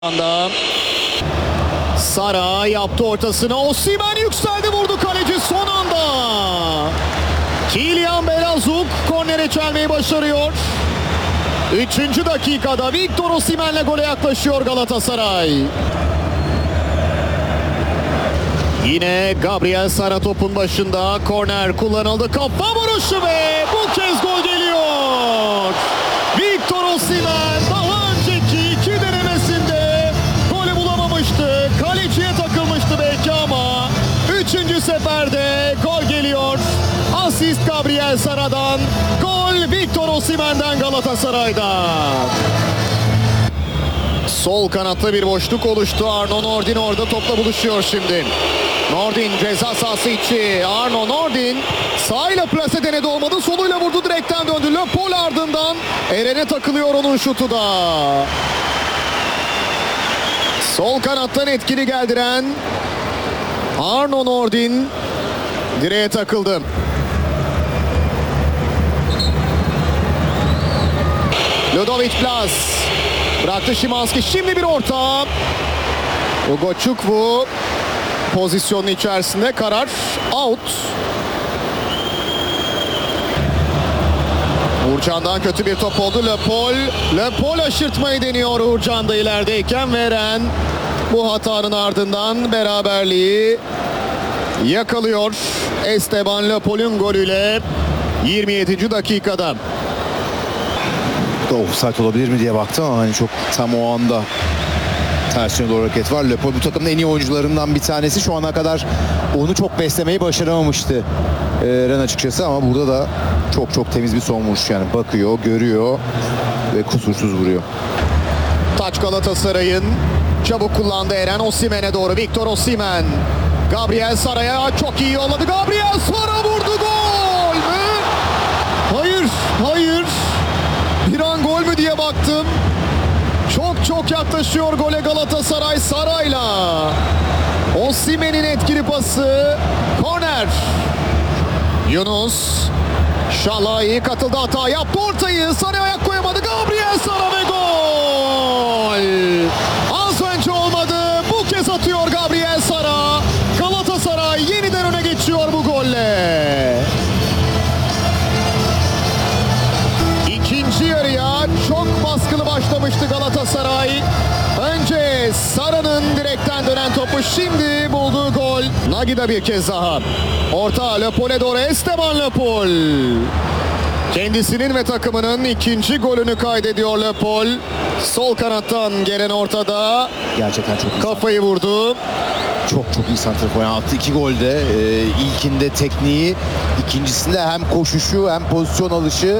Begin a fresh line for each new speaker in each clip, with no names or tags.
anda Sara yaptı ortasına. Osimhen yükseldi, vurdu kaleci son anda. Kylian Belazug kornere çelmeyi başarıyor. 3. dakikada Victor Osimhen'le gole yaklaşıyor Galatasaray. Yine Gabriel Sara topun başında. Korner kullanıldı. Kafa vuruşu ve bu kez gol geliyor. Victor Osimhen daha önceki 2 denemesinde golü bulamamıştı. Kaleciye takılmıştı belki ama 3. seferde gol geliyor. Asist Gabriel Sara'dan, gol Victor Osimhen'den Galatasaray'da. Sol kanatta bir boşluk oluştu. Arno Nordin orada topla buluşuyor şimdi. Nordin ceza sahası içi. Arno Nordin sağıyla plase denedi, olmadı. Soluyla vurdu, direkten döndü. Le Paul ardından Eren'e takılıyor, onun şutu da. Sol kanattan etkili geldiren Arno Nordin direğe takıldı. Ludovic Blas bıraktı Szymański, şimdi bir orta. Hugo Çukwu pozisyonun içerisinde, karar out. Uğurcan'dan kötü bir top oldu. Le Paul aşırtmayı deniyor Uğurcan da ilerideyken, veren bu hatanın ardından beraberliği yakalıyor. Esteban Le Paul'un golüyle 27. dakikada.
Offside olabilir mi diye baktım ama hani çok tam o anda ters yöne doğru hareket var. Le Paul bu takımın en iyi oyuncularından bir tanesi. Şu ana kadar onu çok beslemeyi başaramamıştı Ren açıkçası, ama burada da çok temiz bir son vuruş, yani bakıyor, görüyor ve kusursuz vuruyor.
Taç Galatasaray'ın, çabuk kullandı Eren. Osimhen'e doğru Victor Osimhen. Gabriel Sara'ya çok iyi yolladı. Gabriel Sara vurdu, gol mü? Hayır. Bir an gol mü diye baktım. Çok yaklaşıyor gole Galatasaray Sara'yla. Osimhen'in etkili pası. Korner. Yunus Şalai katıldı, hata yaptı, ortayı Sara'ya ayak koyamadı. Gabriel Sara ve gol. Az önce olmadı, bu kez atıyor Gabriel Sara. Galatasaray yeniden öne geçiyor bu golle. İkinci yarıya çok baskılı başlamıştı Galatasaray. Önce Sara'nın direkten dönen topu, şimdi bulduğu gol. Nagida bir kez daha. Orta Le Paul'e doğru, Esteban Le Paul. Kendisinin ve takımının 2. golünü kaydediyor Le Paul. Sol kanattan gelen ortada.
Gerçekten çok iyi.
Kafayı vurdu.
Çok iyi santrafor. Yani attı 2 golde. İlkinde tekniği, ikincisinde hem koşuşu hem pozisyon alışı.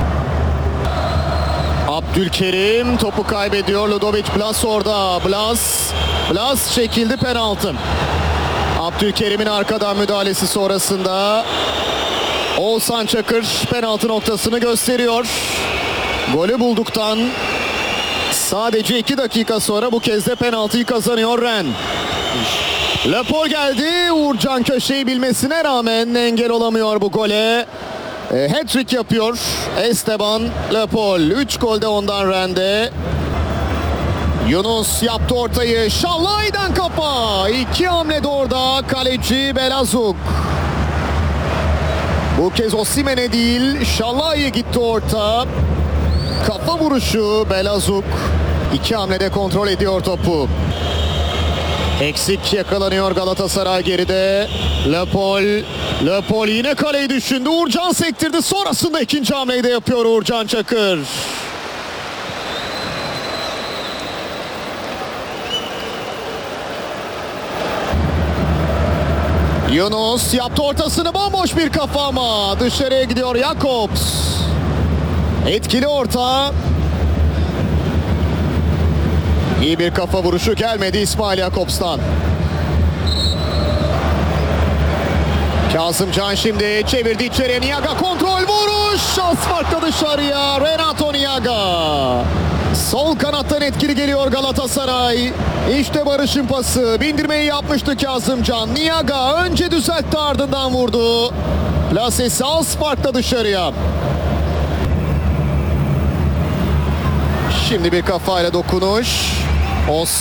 Abdülkerim topu kaybediyor. Ludovic Blas orada. Blas çekildi, penaltı. Abdülkerim'in arkadan müdahalesi sonrasında Oğuzhan Çakır penaltı noktasını gösteriyor. Golü bulduktan sadece 2 dakika sonra bu kez de penaltıyı kazanıyor Ren. Le Paul geldi. Uğurcan köşeyi bilmesine rağmen engel olamıyor bu gole. Hat-trick yapıyor Esteban Le Paul. 3 golde ondan Ren'de. Yunus yaptı ortayı. Şalai'den kafa. 2 hamlede orada kaleci Belazug. Bu kez Osimhen'e değil, Şalai'ye gitti orta. Kafa vuruşu Belazug. 2 hamlede kontrol ediyor topu. Eksik yakalanıyor Galatasaray geride. Le Paul yine kaleyi düşündü. Uğurcan sektirdi. Sonrasında 2. hamleyi de yapıyor Uğurcan Çakır. Yunus yaptı ortasını, bomboş bir kafa ama dışarıya gidiyor Jakobs. Etkili orta. İyi bir kafa vuruşu gelmedi İsmail Jakobs'tan. Kazımcan şimdi çevirdi içeriye. Niaga kontrol, vuruş. Şans farklı dışarıya. Renato Niaga. Sol kanattan etkili geliyor Galatasaray. İşte Barış'ın pası. Bindirmeyi yapmıştı Kazımcan. Niaga önce düzeltti, ardından vurdu. Plasesi az farklı dışarıya. Şimdi bir kafayla dokunuş. Os